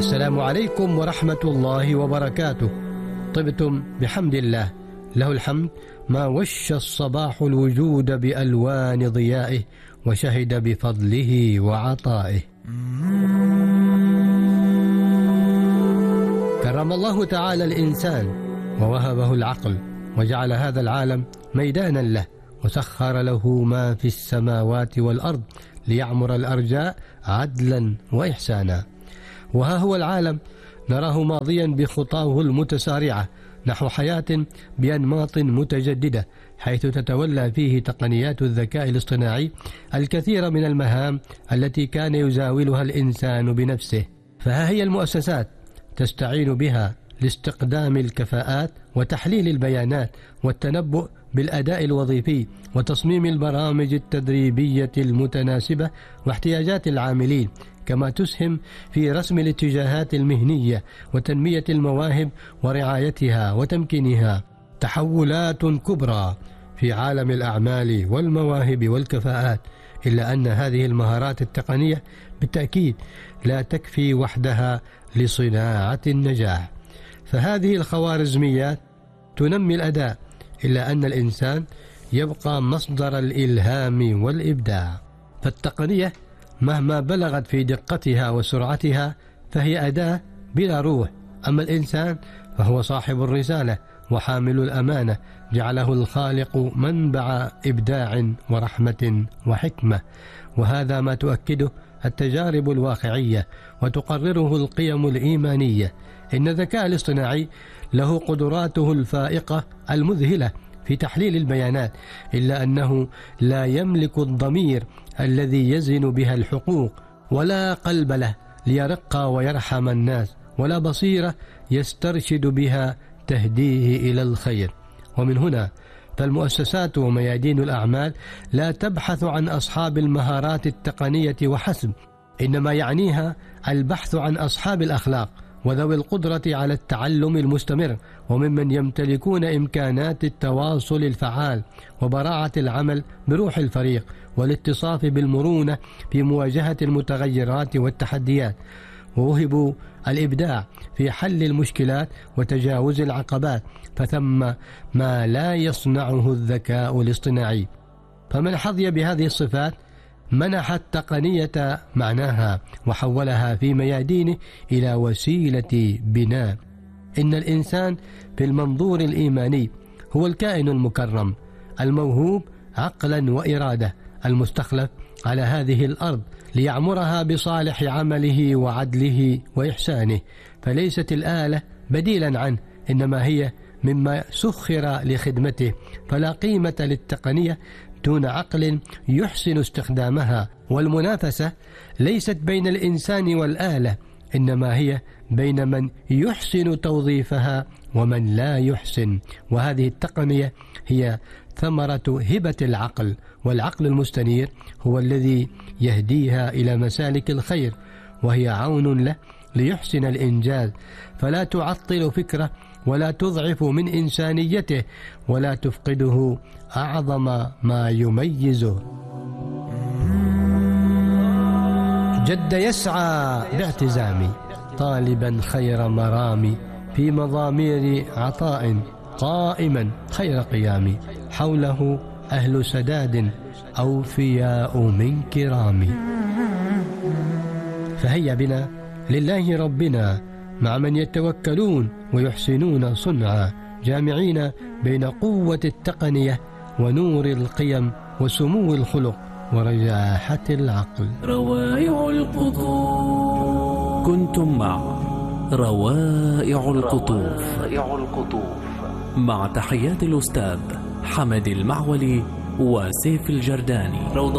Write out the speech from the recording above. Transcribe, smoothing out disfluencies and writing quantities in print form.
السلام عليكم ورحمة الله وبركاته. طبتم بحمد الله، له الحمد ما وش الصباح الوجود بألوان ضيائه وشهد بفضله وعطائه. كرم الله تعالى الإنسان ووهبه العقل، وجعل هذا العالم ميدانا له، وسخر له ما في السماوات والأرض ليعمر الأرجاء عدلا وإحسانا. وها هو العالم نراه ماضيا بخطاه المتسارعة نحو حياة بأنماط متجددة، حيث تتولى فيه تقنيات الذكاء الاصطناعي الكثير من المهام التي كان يزاولها الإنسان بنفسه. فها هي المؤسسات تستعين بها لاستقدام الكفاءات وتحليل البيانات والتنبؤ بالأداء الوظيفي وتصميم البرامج التدريبية المتناسبة واحتياجات العاملين، كما تسهم في رسم الاتجاهات المهنية وتنمية المواهب ورعايتها وتمكينها. تحولات كبرى في عالم الأعمال والمواهب والكفاءات، إلا أن هذه المهارات التقنية بالتأكيد لا تكفي وحدها لصناعة النجاح. فهذه الخوارزميات تنمي الأداء، إلا أن الإنسان يبقى مصدر الإلهام والإبداع. فالتقنية مهما بلغت في دقتها وسرعتها فهي أداة بلا روح، أما الإنسان فهو صاحب الرسالة وحامل الأمانة، جعله الخالق منبع إبداع ورحمة وحكمة. وهذا ما تؤكده التجارب الواقعية وتقرره القيم الإيمانية. إن الذكاء الاصطناعي له قدراته الفائقة المذهلة في تحليل البيانات، إلا أنه لا يملك الضمير الذي يزن بها الحقوق، ولا قلب له ليرق ويرحم الناس، ولا بصيرة يسترشد بها تهديه إلى الخير. ومن هنا فالمؤسسات وميادين الأعمال لا تبحث عن أصحاب المهارات التقنية وحسب، إنما يعنيها البحث عن أصحاب الأخلاق وذوي القدرة على التعلم المستمر، وممن يمتلكون إمكانات التواصل الفعال وبراعة العمل بروح الفريق والاتصاف بالمرونة في مواجهة المتغيرات والتحديات، ووهبوا الإبداع في حل المشكلات وتجاوز العقبات. فثم ما لا يصنعه الذكاء الاصطناعي. فمن حظي بهذه الصفات منح التقنية معناها وحولها في ميادينه إلى وسيلة بناء. إن الإنسان في المنظور الإيماني هو الكائن المكرم الموهوب عقلا وإرادة، المستخلف على هذه الأرض ليعمرها بصالح عمله وعدله وإحسانه. فليست الآلة بديلا عنه، إنما هي مما سخر لخدمته. فلا قيمة للتقنية دون عقل يحسن استخدامها. والمنافسة ليست بين الإنسان والآلة، إنما هي بين من يحسن توظيفها ومن لا يحسن. وهذه التقنية هي ثمرة هبة العقل، والعقل المستنير هو الذي يهديها إلى مسالك الخير، وهي عون له ليحسن الإنجاز. فلا تعطل فكره ولا تضعف من إنسانيته ولا تفقده أعظم ما يميزه. جد يسعى باعتزام طالبا خير مرامي، في مضامير عطاء قائما خير قيام، حوله أهل سداد أوفياء من كرام. فهيا بنا لله ربنا مع من يتوكلون ويحسنون صنعا، جامعين بين قوة التقنية ونور القيم وسمو الخلق ورجاحة العقل. روائع القطوف. كنتم مع روائع القطوف مع تحيات الأستاذ حمد المعولي وسيف الجرداني.